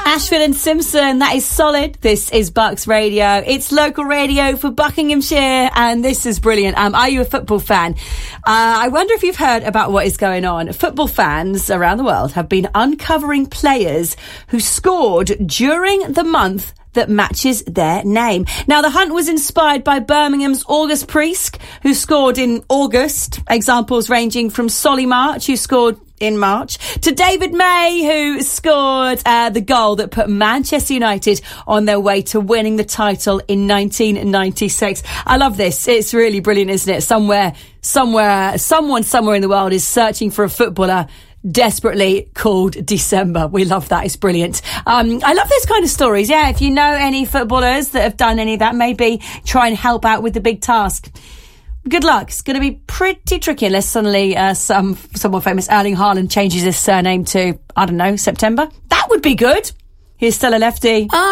Ashford and Simpson, that is solid. This is Bucks Radio. It's local radio for Buckinghamshire, and this is brilliant. Are you a football fan? I wonder if you've heard about what is going on. Football fans around the world have been uncovering players who scored during the month that matches their name. Now, the hunt was inspired by Birmingham's August Priest, who scored in August. Examples ranging from Solly March, who scored in March, to David May, who scored the goal that put Manchester United on their way to winning the title in 1996. I love this. It's really brilliant, isn't it? Someone somewhere in the world is searching for a footballer desperately called December. We love that. It's brilliant. I love those kind of stories. Yeah, if you know any footballers that have done any of that, maybe try and help out with the big task. Good luck. It's going to be pretty tricky unless suddenly someone famous, Erling Haaland, changes his surname to, I don't know, September. That would be good. Here's Stella Lefty.